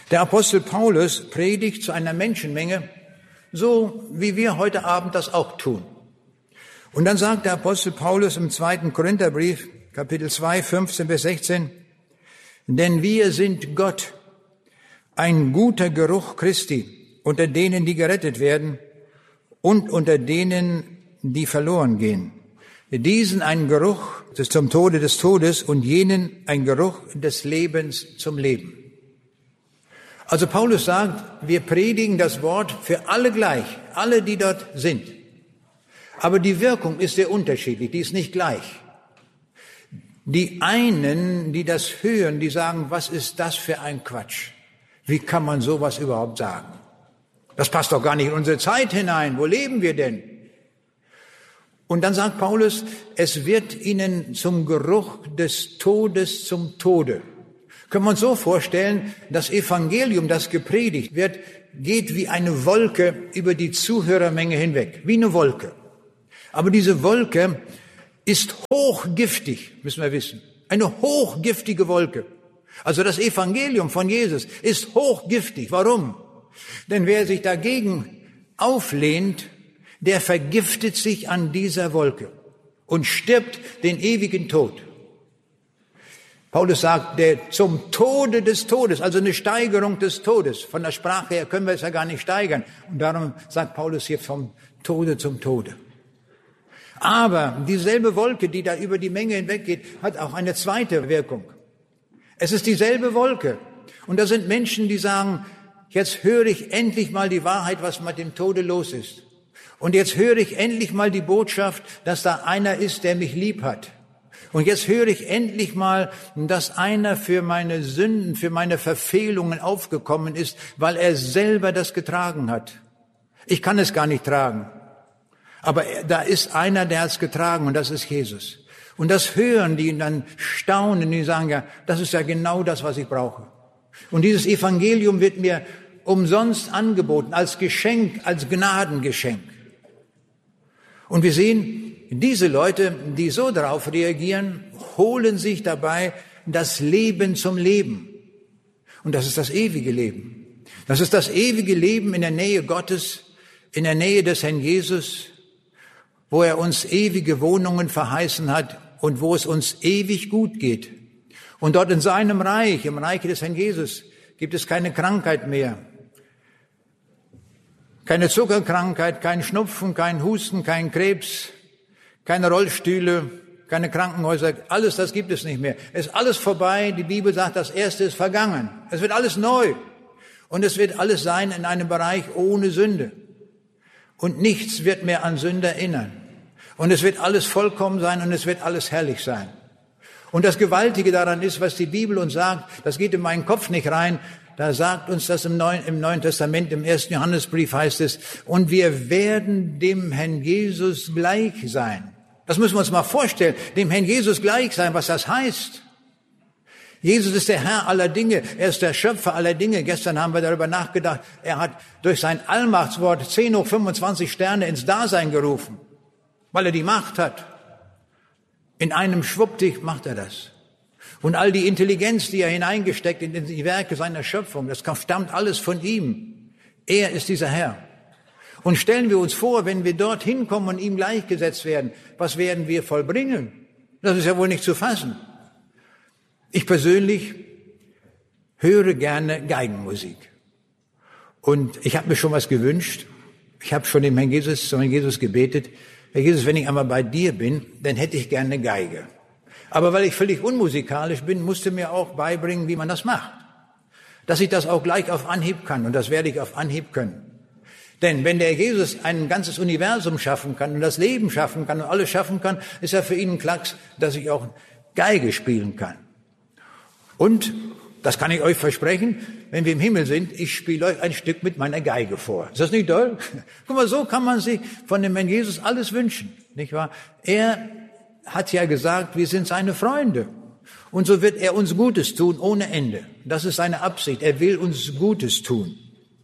Der Apostel Paulus predigt zu einer Menschenmenge, so wie wir heute Abend das auch tun. Und dann sagt der Apostel Paulus im 2. Korintherbrief, Kapitel 2, 15 bis 16, denn wir sind Gott, ein guter Geruch Christi, unter denen, die gerettet werden und unter denen, die verloren gehen. Diesen ein Geruch zum Tode des Todes und jenen ein Geruch des Lebens zum Leben. Also Paulus sagt, wir predigen das Wort für alle gleich, alle, die dort sind. Aber die Wirkung ist sehr unterschiedlich, die ist nicht gleich. Die einen, die das hören, die sagen, was ist das für ein Quatsch? Wie kann man sowas überhaupt sagen? Das passt doch gar nicht in unsere Zeit hinein. Wo leben wir denn? Und dann sagt Paulus, es wird ihnen zum Geruch des Todes zum Tode. Können wir uns so vorstellen, das Evangelium, das gepredigt wird, geht wie eine Wolke über die Zuhörermenge hinweg. Wie eine Wolke. Aber diese Wolke ist hochgiftig, müssen wir wissen. Eine hochgiftige Wolke. Also das Evangelium von Jesus ist hochgiftig. Warum? Denn wer sich dagegen auflehnt, der vergiftet sich an dieser Wolke und stirbt den ewigen Tod. Paulus sagt, der zum Tode des Todes, also eine Steigerung des Todes. Von der Sprache her können wir es ja gar nicht steigern. Und darum sagt Paulus hier vom Tode zum Tode. Aber dieselbe Wolke, die da über die Menge hinweggeht, hat auch eine zweite Wirkung. Es ist dieselbe Wolke. Und da sind Menschen, die sagen, jetzt höre ich endlich mal die Wahrheit, was mit dem Tode los ist. Und jetzt höre ich endlich mal die Botschaft, dass da einer ist, der mich lieb hat. Und jetzt höre ich endlich mal, dass einer für meine Sünden, für meine Verfehlungen aufgekommen ist, weil er selber das getragen hat. Ich kann es gar nicht tragen. Aber da ist einer, der hat es getragen, und das ist Jesus. Und das hören die und dann staunen, die sagen, ja, das ist ja genau das, was ich brauche. Und dieses Evangelium wird mir umsonst angeboten, als Geschenk, als Gnadengeschenk. Und wir sehen, diese Leute, die so darauf reagieren, holen sich dabei das Leben zum Leben. Und das ist das ewige Leben. Das ist das ewige Leben in der Nähe Gottes, in der Nähe des Herrn Jesus, wo er uns ewige Wohnungen verheißen hat und wo es uns ewig gut geht. Und dort in seinem Reich, im Reich des Herrn Jesus, gibt es keine Krankheit mehr. Keine Zuckerkrankheit, kein Schnupfen, kein Husten, kein Krebs, keine Rollstühle, keine Krankenhäuser. Alles das gibt es nicht mehr. Es ist alles vorbei. Die Bibel sagt, das Erste ist vergangen. Es wird alles neu. Und es wird alles sein in einem Bereich ohne Sünde. Und nichts wird mehr an Sünde erinnern. Und es wird alles vollkommen sein und es wird alles herrlich sein. Und das Gewaltige daran ist, was die Bibel uns sagt, das geht in meinen Kopf nicht rein, da sagt uns das im Neuen Testament, im 1. Johannesbrief heißt es, und wir werden dem Herrn Jesus gleich sein. Das müssen wir uns mal vorstellen, dem Herrn Jesus gleich sein, was das heißt. Jesus ist der Herr aller Dinge, er ist der Schöpfer aller Dinge. Gestern haben wir darüber nachgedacht, er hat durch sein Allmachtswort 10 hoch 25 Sterne ins Dasein gerufen, weil er die Macht hat. In einem Schwuppdick macht er das. Und all die Intelligenz, die er hineingesteckt in die Werke seiner Schöpfung, das stammt alles von ihm. Er ist dieser Herr. Und stellen wir uns vor, wenn wir dorthin kommen und ihm gleichgesetzt werden, was werden wir vollbringen? Das ist ja wohl nicht zu fassen. Ich persönlich höre gerne Geigenmusik. Und ich habe mir schon was gewünscht. Ich habe schon zum Herrn Jesus gebetet. Herr Jesus, wenn ich einmal bei dir bin, dann hätte ich gerne eine Geige. Aber weil ich völlig unmusikalisch bin, musste mir auch beibringen, wie man das macht. Dass ich das auch gleich auf Anhieb kann. Und das werde ich auf Anhieb können. Denn wenn der Jesus ein ganzes Universum schaffen kann und das Leben schaffen kann und alles schaffen kann, ist er für ihn ein Klacks, dass ich auch Geige spielen kann. Und, das kann ich euch versprechen, wenn wir im Himmel sind, ich spiele euch ein Stück mit meiner Geige vor. Ist das nicht toll? Guck mal, so kann man sich von dem Herrn Jesus alles wünschen, nicht wahr? Er hat ja gesagt, wir sind seine Freunde. Und so wird er uns Gutes tun ohne Ende. Das ist seine Absicht. Er will uns Gutes tun.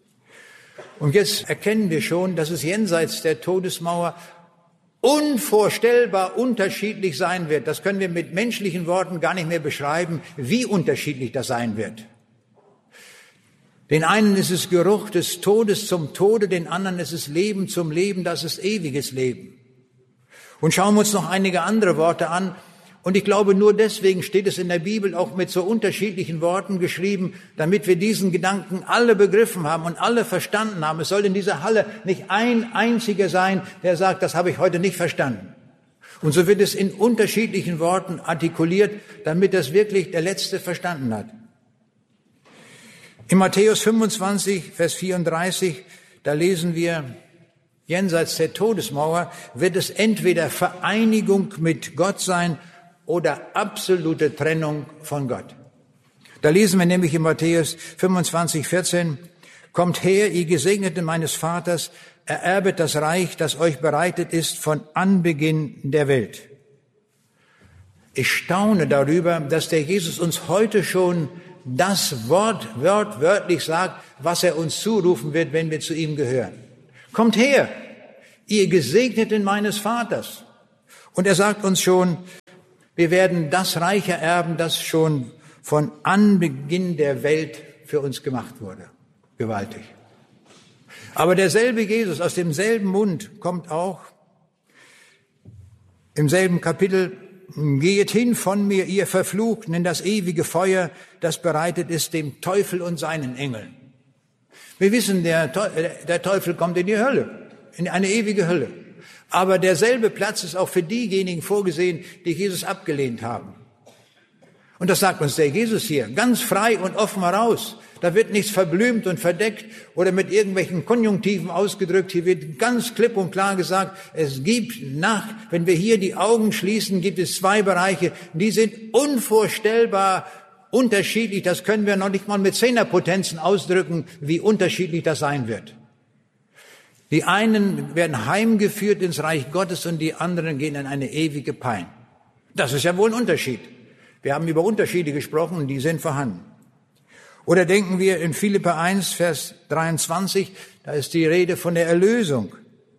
Und jetzt erkennen wir schon, dass es jenseits der Todesmauer unvorstellbar unterschiedlich sein wird. Das können wir mit menschlichen Worten gar nicht mehr beschreiben, wie unterschiedlich das sein wird. Den einen ist es Geruch des Todes zum Tode, den anderen ist es Leben zum Leben, das ist ewiges Leben. Und schauen wir uns noch einige andere Worte an. Und ich glaube, nur deswegen steht es in der Bibel auch mit so unterschiedlichen Worten geschrieben, damit wir diesen Gedanken alle begriffen haben und alle verstanden haben. Es soll in dieser Halle nicht ein einziger sein, der sagt, das habe ich heute nicht verstanden. Und so wird es in unterschiedlichen Worten artikuliert, damit das wirklich der Letzte verstanden hat. In Matthäus 25, Vers 34, da lesen wir, jenseits der Todesmauer wird es entweder Vereinigung mit Gott sein oder absolute Trennung von Gott. Da lesen wir nämlich in Matthäus 25, 14, kommt her, ihr Gesegneten meines Vaters, ererbet das Reich, das euch bereitet ist von Anbeginn der Welt. Ich staune darüber, dass der Jesus uns heute schon das Wort wörtlich sagt, was er uns zurufen wird, wenn wir zu ihm gehören. Kommt her, ihr Gesegneten meines Vaters. Und er sagt uns schon, wir werden das Reich ererben, das schon von Anbeginn der Welt für uns gemacht wurde. Gewaltig. Aber derselbe Jesus aus demselben Mund kommt auch im selben Kapitel, geht hin von mir, ihr Verfluchten, in das ewige Feuer, das bereitet ist dem Teufel und seinen Engeln. Wir wissen, der Teufel kommt in die Hölle, in eine ewige Hölle. Aber derselbe Platz ist auch für diejenigen vorgesehen, die Jesus abgelehnt haben. Und das sagt uns der Jesus hier, ganz frei und offen heraus. Da wird nichts verblümt und verdeckt oder mit irgendwelchen Konjunktiven ausgedrückt. Hier wird ganz klipp und klar gesagt, es gibt wenn wir hier die Augen schließen, gibt es zwei Bereiche, die sind unvorstellbar unterschiedlich. Das können wir noch nicht mal mit Zehnerpotenzen ausdrücken, wie unterschiedlich das sein wird. Die einen werden heimgeführt ins Reich Gottes und die anderen gehen in eine ewige Pein. Das ist ja wohl ein Unterschied. Wir haben über Unterschiede gesprochen und die sind vorhanden. Oder denken wir in Philipper 1, Vers 23, da ist die Rede von der Erlösung.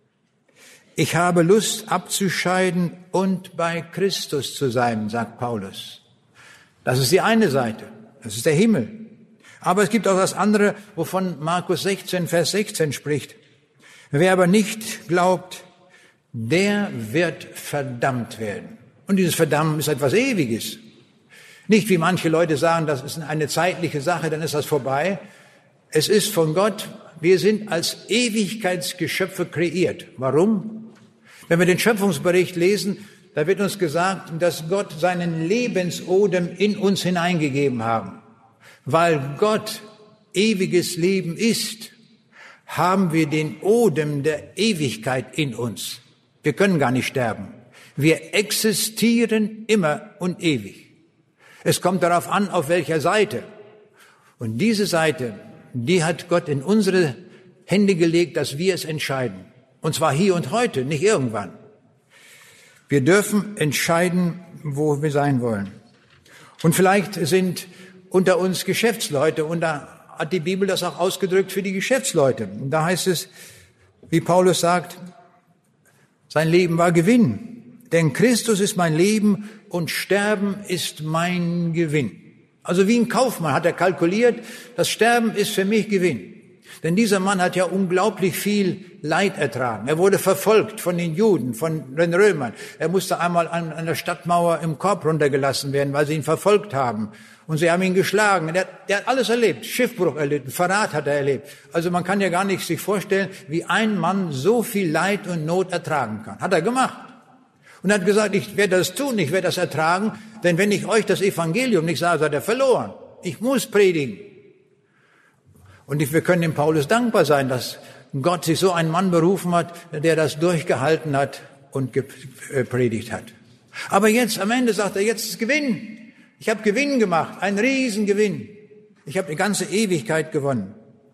Ich habe Lust abzuscheiden und bei Christus zu sein, sagt Paulus. Das ist die eine Seite, das ist der Himmel. Aber es gibt auch das andere, wovon Markus 16, Vers 16 spricht. Wer aber nicht glaubt, der wird verdammt werden. Und dieses Verdammen ist etwas Ewiges. Nicht wie manche Leute sagen, das ist eine zeitliche Sache, dann ist das vorbei. Es ist von Gott, wir sind als Ewigkeitsgeschöpfe kreiert. Warum? Wenn wir den Schöpfungsbericht lesen, da wird uns gesagt, dass Gott seinen Lebensodem in uns hineingegeben haben. Weil Gott ewiges Leben ist, haben wir den Odem der Ewigkeit in uns. Wir können gar nicht sterben. Wir existieren immer und ewig. Es kommt darauf an, auf welcher Seite. Und diese Seite, die hat Gott in unsere Hände gelegt, dass wir es entscheiden. Und zwar hier und heute, nicht irgendwann. Wir dürfen entscheiden, wo wir sein wollen. Und vielleicht sind unter uns Geschäftsleute, und da hat die Bibel das auch ausgedrückt für die Geschäftsleute. Und da heißt es, wie Paulus sagt, sein Leben war Gewinn. Denn Christus ist mein Leben und Sterben ist mein Gewinn. Also wie ein Kaufmann hat er kalkuliert, das Sterben ist für mich Gewinn. Denn dieser Mann hat ja unglaublich viel Leid ertragen. Er wurde verfolgt von den Juden, von den Römern. Er musste einmal an der Stadtmauer im Korb runtergelassen werden, weil sie ihn verfolgt haben. Und sie haben ihn geschlagen. Der hat alles erlebt. Schiffbruch erlebt, Verrat hat er erlebt. Also man kann ja gar nicht sich vorstellen, wie ein Mann so viel Leid und Not ertragen kann. Hat er gemacht. Und hat gesagt, ich werde das tun, ich werde das ertragen, denn wenn ich euch das Evangelium nicht sage, seid ihr verloren. Ich muss predigen. Und wir können dem Paulus dankbar sein, dass Gott sich so einen Mann berufen hat, der das durchgehalten hat und gepredigt hat. Aber jetzt am Ende sagt er, jetzt ist Gewinn. Ich habe Gewinn gemacht, einen Riesengewinn. Ich habe die ganze Ewigkeit gewonnen.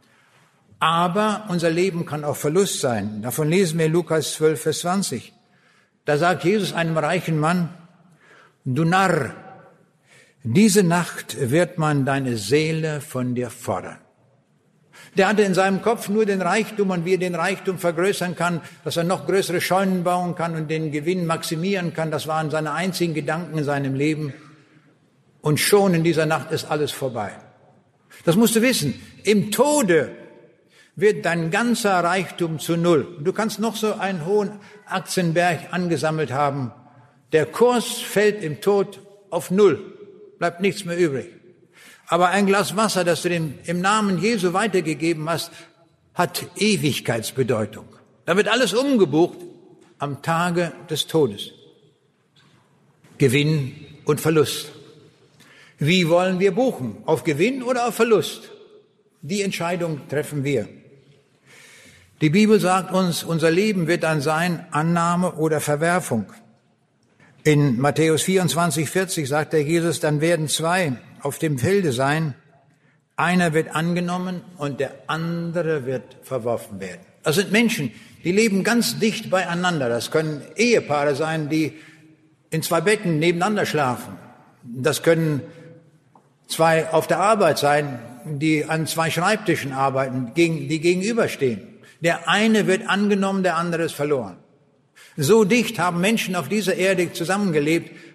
Aber unser Leben kann auch Verlust sein. Davon lesen wir in Lukas 12, Vers 20. Da sagt Jesus einem reichen Mann, du Narr, diese Nacht wird man deine Seele von dir fordern. Der hatte in seinem Kopf nur den Reichtum und wie er den Reichtum vergrößern kann, dass er noch größere Scheunen bauen kann und den Gewinn maximieren kann. Das waren seine einzigen Gedanken in seinem Leben. Und schon in dieser Nacht ist alles vorbei. Das musst du wissen. Im Tode wird dein ganzer Reichtum zu null. Du kannst noch so einen hohen Aktienberg angesammelt haben. Der Kurs fällt im Tod auf null. Bleibt nichts mehr übrig. Aber ein Glas Wasser, das du im Namen Jesu weitergegeben hast, hat Ewigkeitsbedeutung. Da wird alles umgebucht am Tage des Todes. Gewinn und Verlust. Wie wollen wir buchen? Auf Gewinn oder auf Verlust? Die Entscheidung treffen wir. Die Bibel sagt uns, unser Leben wird dann sein Annahme oder Verwerfung. In Matthäus 24,40 sagt der Jesus, dann werden zwei auf dem Felde sein. Einer wird angenommen und der andere wird verworfen werden. Das sind Menschen, die leben ganz dicht beieinander. Das können Ehepaare sein, die in zwei Betten nebeneinander schlafen. Das können zwei auf der Arbeit sein, die an zwei Schreibtischen arbeiten, die gegenüberstehen. Der eine wird angenommen, der andere ist verloren. So dicht haben Menschen auf dieser Erde zusammengelebt,